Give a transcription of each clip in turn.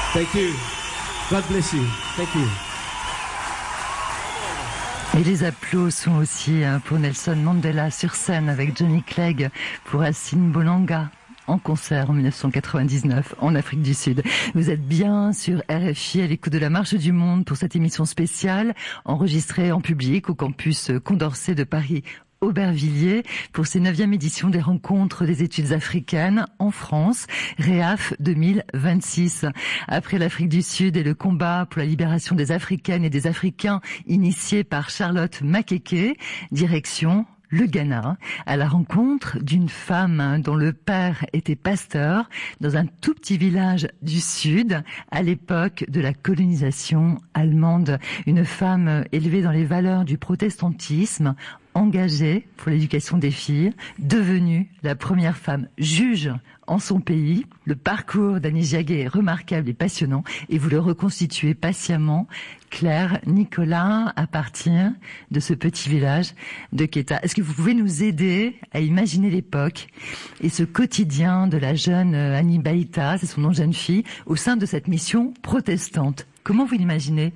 Thank you. God bless you. Thank you. Et les applaudissements sont aussi pour Nelson Mandela sur scène avec Johnny Clegg pour Assine Bolanga en concert en 1999 en Afrique du Sud. Vous êtes bien sur RFI à l'écoute de la Marche du Monde pour cette émission spéciale enregistrée en public au campus Condorcet de Paris Aubervilliers pour ces 9e éditions des rencontres des études africaines en France, REAF 2026. Après l'Afrique du Sud et le combat pour la libération des Africaines et des Africains initié par Charlotte Makeke, direction le Ghana, à la rencontre d'une femme dont le père était pasteur dans un tout petit village du Sud à l'époque de la colonisation allemande. Une femme élevée dans les valeurs du protestantisme, engagée pour l'éducation des filles, devenue la première femme juge en son pays. Le parcours d'Annie Diagué est remarquable et passionnant et vous le reconstituez patiemment, Claire Nicolas, à partir de ce petit village de Keta. Est-ce que vous pouvez nous aider à imaginer l'époque et ce quotidien de la jeune Annie Baïta, c'est son nom de jeune fille, au sein de cette mission protestante? Comment vous l'imaginez?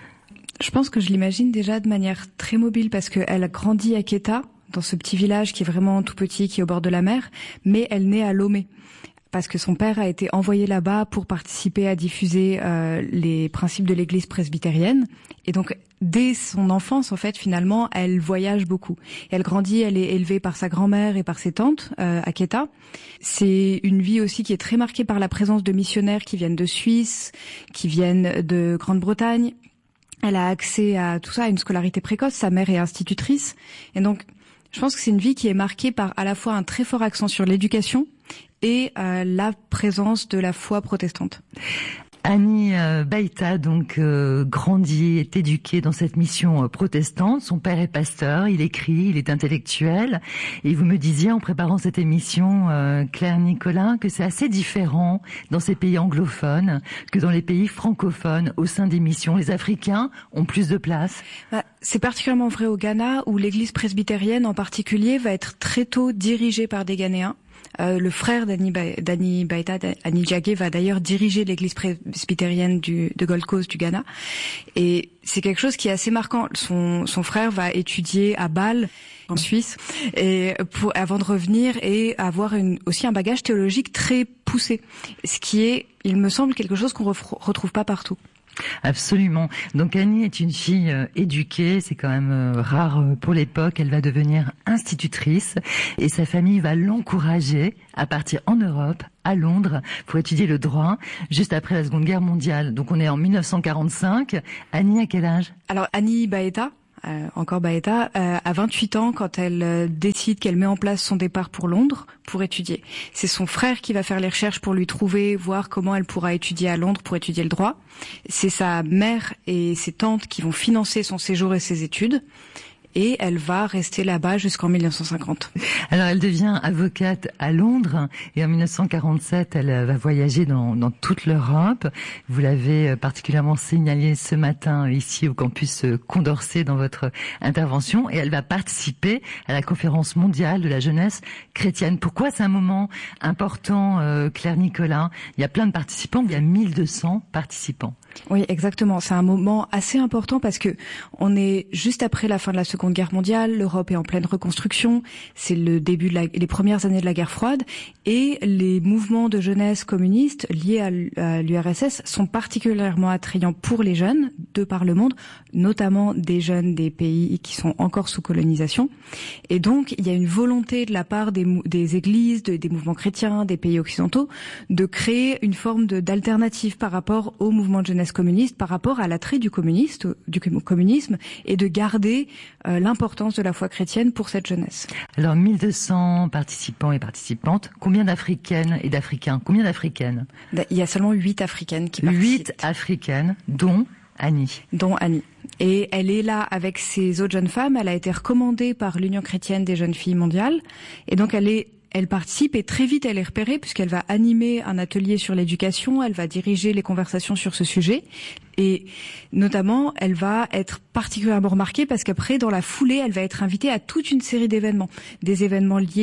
Je pense que je l'imagine déjà de manière très mobile parce qu'elle a grandi à Keta, dans ce petit village qui est vraiment tout petit, qui est au bord de la mer, mais elle naît à Lomé. Parce que son père a été envoyé là-bas pour participer à diffuser les principes de l'église presbytérienne. Et donc, dès son enfance, en fait, finalement, elle voyage beaucoup. Et elle grandit, elle est élevée par sa grand-mère et par ses tantes à Keta. C'est une vie aussi qui est très marquée par la présence de missionnaires qui viennent de Suisse, qui viennent de Grande-Bretagne. Elle a accès à tout ça, à une scolarité précoce. Sa mère est institutrice. Et donc, je pense que c'est une vie qui est marquée par à la fois un très fort accent sur l'éducation et la présence de la foi protestante. Annie Baïta, donc, grandit, est éduquée dans cette mission protestante. Son père est pasteur, il écrit, il est intellectuel. Et vous me disiez, en préparant cette émission, Claire Nicolas, que c'est assez différent dans ces pays anglophones que dans les pays francophones au sein des missions. Les Africains ont plus de place. C'est particulièrement vrai au Ghana, où l'église presbytérienne en particulier va être très tôt dirigée par des Ghanéens. Le frère d'Annie Baïta, Annie Diagué, va d'ailleurs diriger l'église presbytérienne de Gold Coast du Ghana. Et c'est quelque chose qui est assez marquant. Son frère va étudier à Bâle, en Suisse, et avant de revenir et avoir aussi un bagage théologique très poussé. Ce qui est, il me semble, quelque chose qu'on retrouve pas partout. Absolument. Donc Annie est une fille éduquée, c'est quand même rare pour l'époque. Elle va devenir institutrice et sa famille va l'encourager à partir en Europe, à Londres, pour étudier le droit, juste après la Seconde Guerre mondiale. Donc on est en 1945. Annie a quel âge? Alors Annie Baïta, encore Baïta, à 28 ans quand elle décide qu'elle met en place son départ pour Londres pour étudier. C'est son frère qui va faire les recherches pour lui trouver, voir comment elle pourra étudier à Londres pour étudier le droit. C'est sa mère et ses tantes qui vont financer son séjour et ses études. Et elle va rester là-bas jusqu'en 1950. Alors elle devient avocate à Londres et en 1947 elle va voyager dans toute l'Europe. Vous l'avez particulièrement signalé ce matin ici au campus Condorcet dans votre intervention et elle va participer à la conférence mondiale de la jeunesse chrétienne. Pourquoi c'est un moment important, Claire Nicolas? Il y a plein de participants, il y a 1200 participants. Oui, exactement. C'est un moment assez important parce que on est juste après la fin de la Seconde Guerre mondiale, l'Europe est en pleine reconstruction, c'est le début les premières années de la guerre froide et les mouvements de jeunesse communistes liés à l'URSS sont particulièrement attrayants pour les jeunes de par le monde, notamment des jeunes des pays qui sont encore sous colonisation. Et donc, il y a une volonté de la part des églises, des mouvements chrétiens, des pays occidentaux, de créer une forme d'alternative par rapport au mouvement de jeunesse communiste, par rapport à l'attrait du communisme et de garder l'importance de la foi chrétienne pour cette jeunesse. Alors 1200 participants et participantes, combien d'Africaines et d'Africains? Combien d'Africaines? Il y a seulement 8 Africaines qui participent. 8 Africaines, dont Annie. Et elle est là avec ses autres jeunes femmes, elle a été recommandée par l'Union chrétienne des jeunes filles mondiales, et donc elle participe et très vite elle est repérée puisqu'elle va animer un atelier sur l'éducation, elle va diriger les conversations sur ce sujet et notamment elle va être particulièrement remarquée parce qu'après dans la foulée elle va être invitée à toute une série d'événements, des événements liés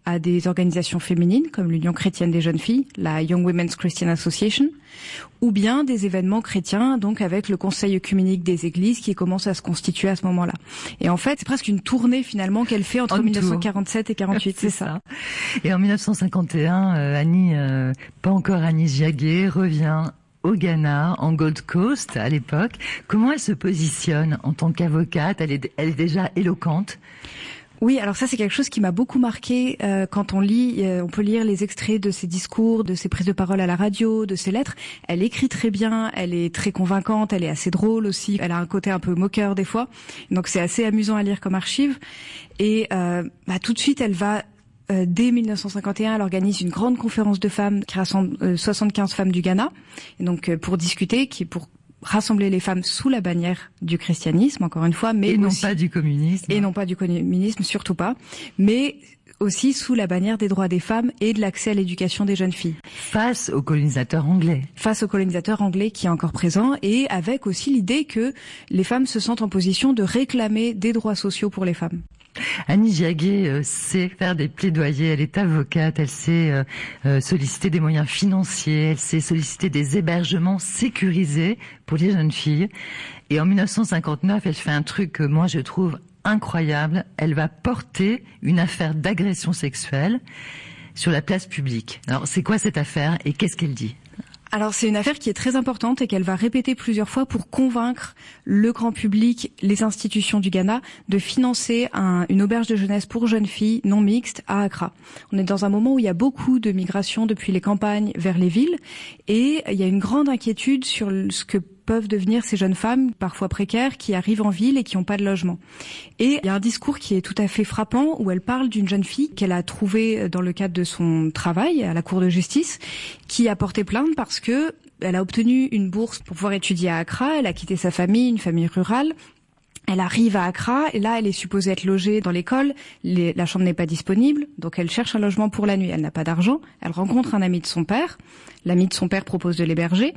à des organisations féminines comme l'Union chrétienne des jeunes filles, la Young Women's Christian Association, ou bien des événements chrétiens, donc avec le Conseil œcuménique des églises qui commence à se constituer à ce moment-là. Et en fait, c'est presque une tournée finalement qu'elle fait entre 1947 et 48, c'est ça. Et en 1951, Annie, pas encore Annie Jagger, revient au Ghana, en Gold Coast à l'époque. Comment elle se positionne en tant qu'avocate? Elle est déjà éloquente. Oui, alors ça c'est quelque chose qui m'a beaucoup marqué quand on lit, on peut lire les extraits de ses discours, de ses prises de parole à la radio, de ses lettres. Elle écrit très bien, elle est très convaincante, elle est assez drôle aussi, elle a un côté un peu moqueur des fois, donc c'est assez amusant à lire comme archive. Et tout de suite elle va, dès 1951, elle organise une grande conférence de femmes qui rassemble 75 femmes du Ghana, et donc pour discuter, qui est pour rassembler les femmes sous la bannière du christianisme, encore une fois, mais et non aussi, pas du communisme. Et non pas du communisme, surtout pas, mais aussi sous la bannière des droits des femmes et de l'accès à l'éducation des jeunes filles. Face aux colonisateurs anglais. Face aux colonisateurs anglais qui est encore présent, et avec aussi l'idée que les femmes se sentent en position de réclamer des droits sociaux pour les femmes. Annie Jagger sait faire des plaidoyers, elle est avocate, elle sait solliciter des moyens financiers, elle sait solliciter des hébergements sécurisés pour les jeunes filles. Et en 1959, elle fait un truc que moi je trouve incroyable, elle va porter une affaire d'agression sexuelle sur la place publique. Alors c'est quoi cette affaire et qu'est-ce qu'elle dit ? Alors c'est une affaire qui est très importante et qu'elle va répéter plusieurs fois pour convaincre le grand public, les institutions du Ghana, de financer une auberge de jeunesse pour jeunes filles non mixtes à Accra. On est dans un moment où il y a beaucoup de migration depuis les campagnes vers les villes et il y a une grande inquiétude sur ce que peuvent devenir ces jeunes femmes, parfois précaires, qui arrivent en ville et qui n'ont pas de logement. Et il y a un discours qui est tout à fait frappant où elle parle d'une jeune fille qu'elle a trouvée dans le cadre de son travail à la cour de justice, qui a porté plainte parce que elle a obtenu une bourse pour pouvoir étudier à Accra, elle a quitté sa famille, une famille rurale. Elle arrive à Accra et là, elle est supposée être logée dans l'école. La chambre n'est pas disponible, donc elle cherche un logement pour la nuit. Elle n'a pas d'argent. Elle rencontre un ami de son père. L'ami de son père propose de l'héberger.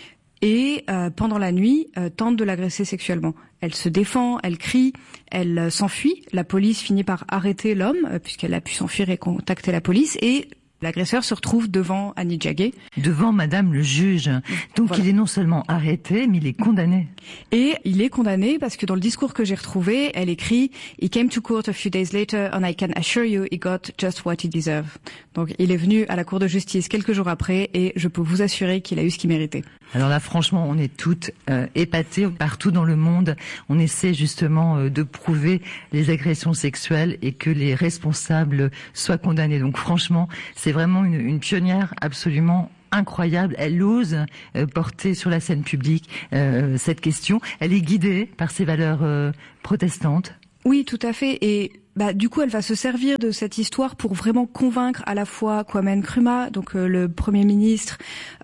Et pendant la nuit, tente de l'agresser sexuellement. Elle se défend, elle crie, elle s'enfuit. La police finit par arrêter l'homme, puisqu'elle a pu s'enfuir et contacter la police. Et l'agresseur se retrouve devant Annie Jagger. Devant Madame le juge. Donc voilà. Il est non seulement arrêté, mais il est condamné. Et il est condamné parce que dans le discours que j'ai retrouvé, elle écrit « He came to court a few days later and I can assure you he got just what he deserved ». Donc il est venu à la cour de justice quelques jours après et je peux vous assurer qu'il a eu ce qu'il méritait. Alors là, franchement, on est toutes épatées partout dans le monde. On essaie justement de prouver les agressions sexuelles et que les responsables soient condamnés. Donc franchement, c'est vraiment une pionnière absolument incroyable. Elle ose porter sur la scène publique cette question. Elle est guidée par ses valeurs protestantes. Oui, tout à fait. Et du coup, elle va se servir de cette histoire pour vraiment convaincre à la fois Kwame Nkrumah, donc le Premier ministre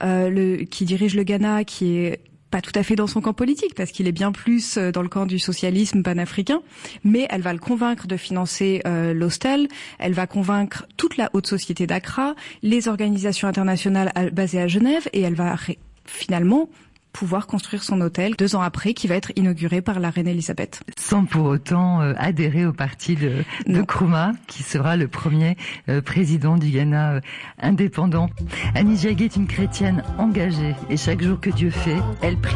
qui dirige le Ghana, qui est pas tout à fait dans son camp politique, parce qu'il est bien plus dans le camp du socialisme panafricain, mais elle va le convaincre de financer l'hostel, elle va convaincre toute la haute société d'Accra, les organisations internationales basées à Genève, et elle va finalement pouvoir construire son hôtel 2 ans après, qui va être inauguré par la reine Elisabeth. Sans pour autant adhérer au parti de Nkrumah, qui sera le premier président du Ghana indépendant. Annie Jagger est une chrétienne engagée et chaque jour que Dieu fait, elle prie